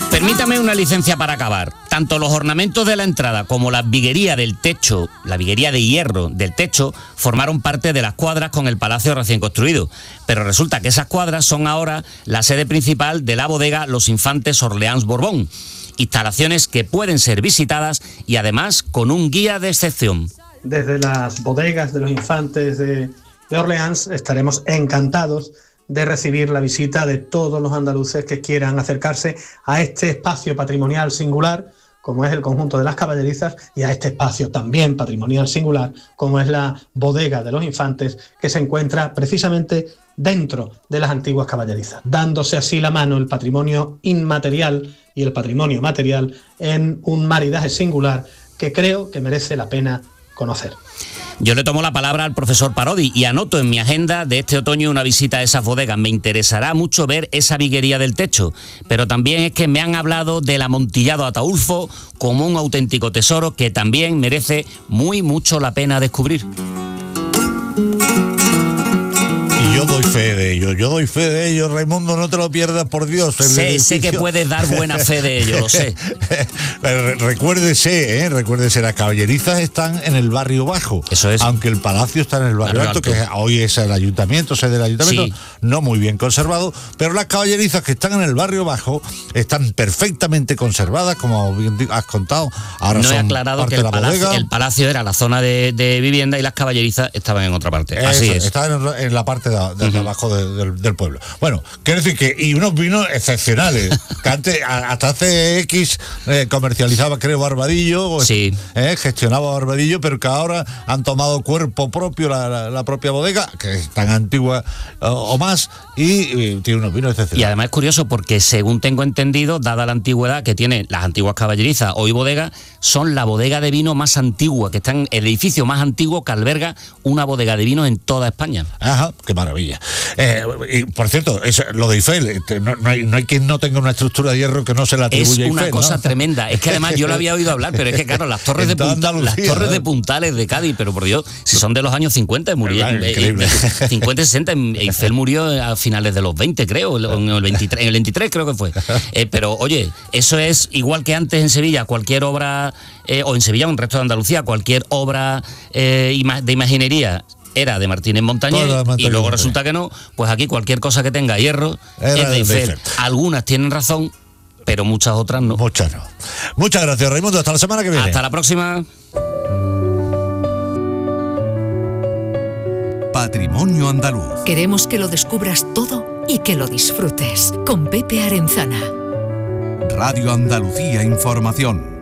Permítame una licencia para acabar. Tanto los ornamentos de la entrada como la viguería del techo, la viguería de hierro del techo, formaron parte de las cuadras con el palacio recién construido. Pero resulta que esas cuadras son ahora la sede principal de la bodega Los Infantes Orleans Borbón. Instalaciones que pueden ser visitadas y además con un guía de excepción. Desde las bodegas de los Infantes de Orleans estaremos encantados de recibir la visita de todos los andaluces que quieran acercarse a este espacio patrimonial singular, como es el conjunto de las caballerizas, y a este espacio también patrimonial singular, como es la bodega de los Infantes, que se encuentra precisamente dentro de las antiguas caballerizas, dándose así la mano el patrimonio inmaterial y el patrimonio material en un maridaje singular que creo que merece la pena conocer. Yo le tomo la palabra al profesor Parodi y anoto en mi agenda de este otoño una visita a esas bodegas. Me interesará mucho ver esa viguería del techo, pero también es que me han hablado del amontillado Ataulfo como un auténtico tesoro que también merece mucho la pena descubrir. Yo doy fe de ello, Raimundo, no te lo pierdas, por Dios. Sé que puedes dar buena fe de ello, lo sé. Recuérdese, las caballerizas están en el barrio bajo. Eso es. Aunque el palacio está en el barrio alto, que hoy es el ayuntamiento, sede del ayuntamiento, sí. No muy bien conservado, pero las caballerizas que están en el barrio bajo están perfectamente conservadas, como bien has contado. Ahora no he aclarado que el palacio era la zona de vivienda y las caballerizas estaban en otra parte. Así es. Estaban en la parte de abajo del pueblo. Bueno, quiero decir que, y unos vinos excepcionales, que antes, hasta hace X, comercializaba, creo, Barbadillo, sí. Gestionaba Barbadillo, pero que ahora han tomado cuerpo propio la propia bodega, que es tan antigua o más, y tiene unos vinos excepcionales. Y además es curioso porque, según tengo entendido, dada la antigüedad que tienen las antiguas caballerizas, hoy bodegas, son la bodega de vino más antigua, que está en el edificio más antiguo que alberga una bodega de vinos en toda España. Ajá, qué maravilla. Y por cierto, lo de Eiffel, no hay quien no tenga una estructura de hierro que no se le atribuya a Eiffel. Es una cosa tremenda. Es que además yo lo había oído hablar, pero es que claro, las torres de Puntales de Cádiz, pero por Dios, si son de los años 50, murió 50, 60, Eiffel murió a finales de los 20, creo, en el 23 creo que fue. Pero oye, eso es igual que antes en Sevilla, cualquier obra, o en Sevilla o en el resto de Andalucía, cualquier obra de imaginería era de Martínez Montañés y luego resulta que no, pues aquí cualquier cosa que tenga hierro es de Eiffel. Algunas tienen razón, pero muchas otras no. Muchas no. Muchas gracias, Raimundo, hasta la semana que viene. Hasta la próxima. Patrimonio Andaluz. Queremos que lo descubras todo y que lo disfrutes. Con Pepe Arenzana. Radio Andalucía Información.